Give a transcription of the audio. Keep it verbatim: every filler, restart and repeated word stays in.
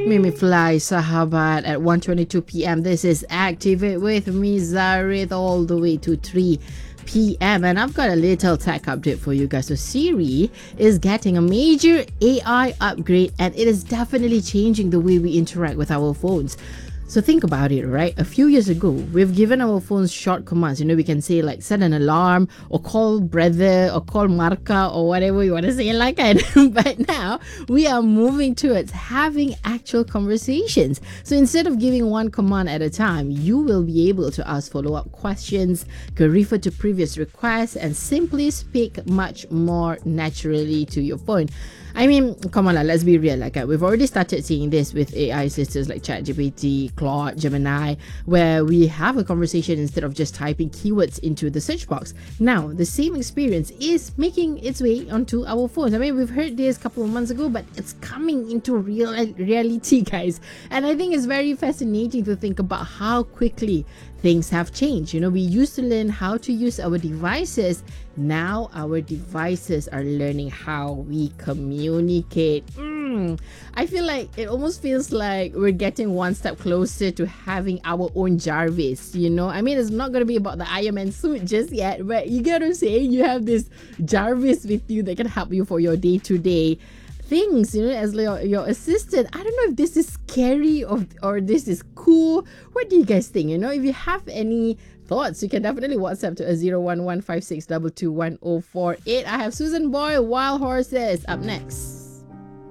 Mimi Fly Sahabat at one twenty-two p.m. This is Activate with me, Zarith, all the way to three p.m. And I've got a little tech update for you guys. So Siri is getting a major A I upgrade, and it is definitely changing the way we interact with our phones. So think about it, right? A few years ago, we've given our phones short commands. You know, we can say like set an alarm or call brother or call Marka or whatever you want to say like that. But now we are moving towards having actual conversations. So instead of giving one command at a time, you will be able to ask follow-up questions, can refer to previous requests, and simply speak much more naturally to your phone. I mean, come on, let's be real. Like, uh, we've already started seeing this with A I systems like ChatGPT, Claude, Gemini, where we have a conversation instead of just typing keywords into the search box. Now, the same experience is making its way onto our phones. I mean, we've heard this a couple of months ago, but it's coming into real reality, guys. And I think it's very fascinating to think about how quickly things have changed. You know, we used to learn how to use our devices. Now our devices are learning how we communicate. Mm, I feel like it almost feels like we're getting one step closer to having our own Jarvis. You know, I mean, it's not going to be about the Iron Man suit just yet, but you get what I'm saying? You have this Jarvis with you that can help you for your day-to-day things, you know, as your, your assistant. I don't know if this is scary or, or this is cool. What do you guys think? You know, if you have any thoughts, you can definitely WhatsApp to a zero one one five six two two one zero four eight. I have Susan Boyle, Wild Horses, up next.